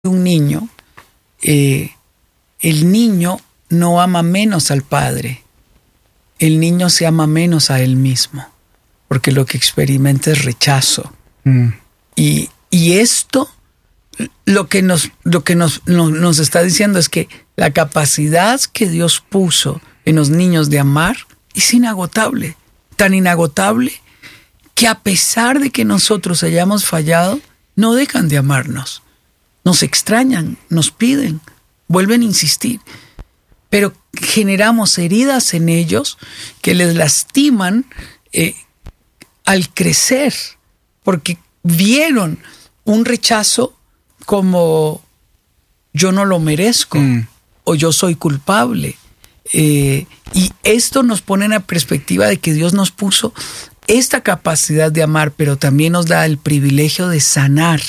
un niño, el niño no ama menos al padre. El niño se ama menos a él mismo, porque lo que experimenta es rechazo. Y esto, lo que nos está diciendo es que la capacidad que Dios puso en los niños de amar es inagotable, tan inagotable que a pesar de que nosotros hayamos fallado, no dejan de amarnos. Nos extrañan, nos piden, vuelven a insistir. Pero generamos heridas en ellos que les lastiman al crecer, porque vieron un rechazo como yo no lo merezco o yo soy culpable. Y esto nos pone en la perspectiva de que Dios nos puso esta capacidad de amar, pero también nos da el privilegio de sanar,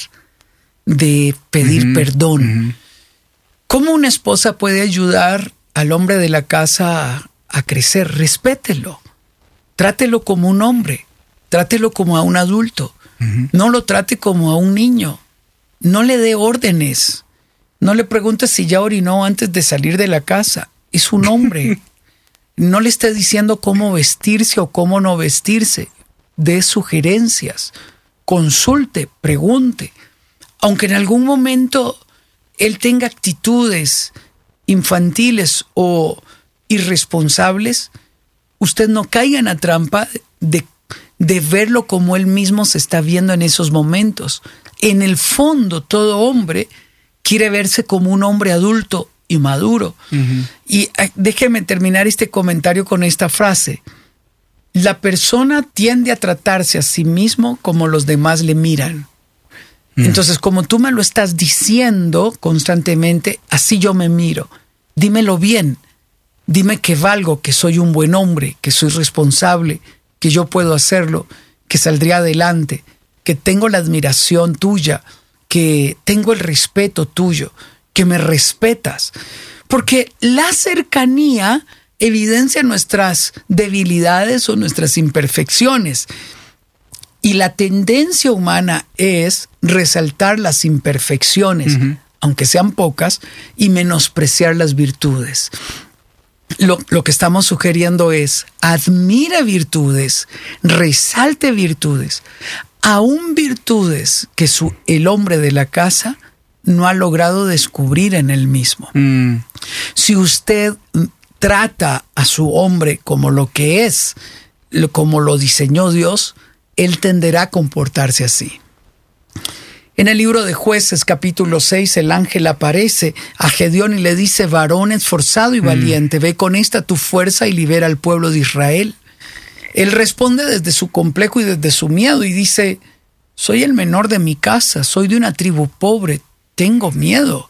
de pedir perdón. ¿Cómo una esposa puede ayudar al hombre de la casa a crecer? Respételo, trátelo como un hombre, trátelo como a un adulto, no lo trate como a un niño, no le dé órdenes, no le pregunte si ya orinó antes de salir de la casa, es un hombre. No le esté diciendo cómo vestirse o cómo no vestirse, dé sugerencias, consulte, pregunte. Aunque en algún momento él tenga actitudes infantiles o irresponsables, usted no caiga en la trampa de verlo como él mismo se está viendo en esos momentos. En el fondo, todo hombre quiere verse como un hombre adulto y maduro. Y déjeme terminar este comentario con esta frase. La persona tiende a tratarse a sí mismo como los demás le miran. Entonces, como tú me lo estás diciendo constantemente, así yo me miro. Dímelo bien. Dime que valgo, que soy un buen hombre, que soy responsable, que yo puedo hacerlo, que saldría adelante, que tengo la admiración tuya, que tengo el respeto tuyo, que me respetas. Porque la cercanía evidencia nuestras debilidades o nuestras imperfecciones. Y la tendencia humana es resaltar las imperfecciones, aunque sean pocas, y menospreciar las virtudes. Lo que estamos sugiriendo es, admira virtudes, resalte virtudes, aún virtudes que el hombre de la casa no ha logrado descubrir en él mismo. Si usted trata a su hombre como lo que es, como lo diseñó Dios, él tenderá a comportarse así. En el libro de Jueces, capítulo 6, el ángel aparece a Gedeón y le dice: varón esforzado y valiente, ve con esta tu fuerza y libera al pueblo de Israel. Él responde desde su complejo y desde su miedo y dice: soy el menor de mi casa, soy de una tribu pobre, tengo miedo.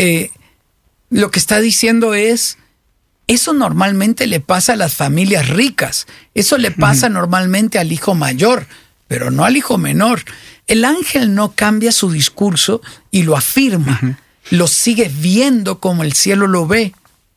Lo que está diciendo es, eso normalmente le pasa a las familias ricas, eso le pasa normalmente al hijo mayor, pero no al hijo menor. El ángel no cambia su discurso y lo afirma, lo sigue viendo como el cielo lo ve.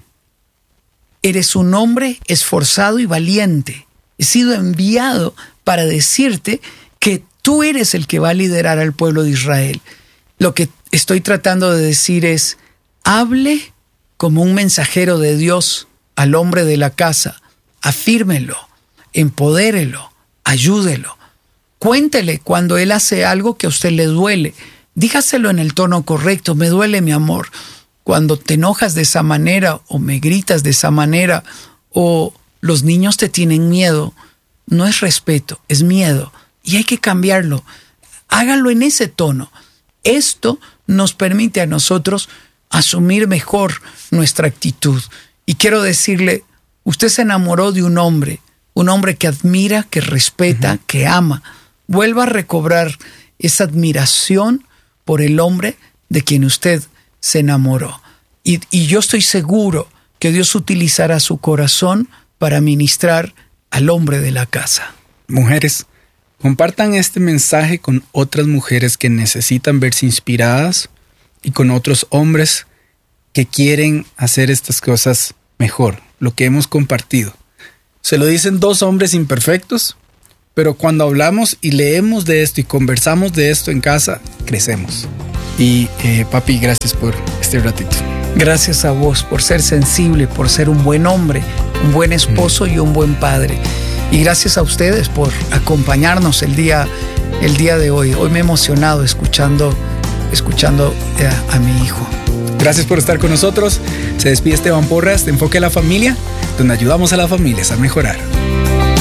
Eres un hombre esforzado y valiente. He sido enviado para decirte que tú eres el que va a liderar al pueblo de Israel. Lo que estoy tratando de decir es, hable como un mensajero de Dios al hombre de la casa, afírmelo, empodérelo, ayúdelo. Cuéntele cuando él hace algo que a usted le duele. Dígaselo en el tono correcto: me duele, mi amor. Cuando te enojas de esa manera o me gritas de esa manera o los niños te tienen miedo, no es respeto, es miedo y hay que cambiarlo. Hágalo en ese tono. Esto nos permite a nosotros asumir mejor nuestra actitud. Y quiero decirle, usted se enamoró de un hombre que admira, que respeta, que ama. Vuelva a recobrar esa admiración por el hombre de quien usted se enamoró. Y yo estoy seguro que Dios utilizará su corazón para ministrar al hombre de la casa. Mujeres, compartan este mensaje con otras mujeres que necesitan verse inspiradas y con otros hombres que quieren hacer estas cosas mejor, lo que hemos compartido. Se lo dicen dos hombres imperfectos, pero cuando hablamos y leemos de esto y conversamos de esto en casa, crecemos. Y papi, gracias por este ratito. Gracias a vos por ser sensible, por ser un buen hombre, un buen esposo y un buen padre. Y gracias a ustedes por acompañarnos el día de hoy. Hoy me he emocionado escuchando a mi hijo. Gracias por estar con nosotros. Se despide Esteban Porras de Enfoque a la Familia, donde ayudamos a las familias a mejorar.